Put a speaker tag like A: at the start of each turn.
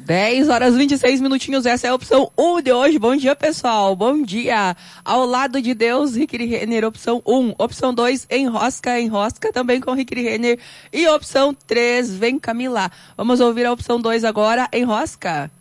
A: 10 horas 26 minutinhos, essa é a opção 1 de hoje. Bom dia, pessoal. Bom dia. Ao lado de Deus, Rick Renner, opção 1. Opção 2, enrosca, também com Rick Renner. E opção 3, vem Camila. Vamos ouvir a opção 2 agora, enrosca.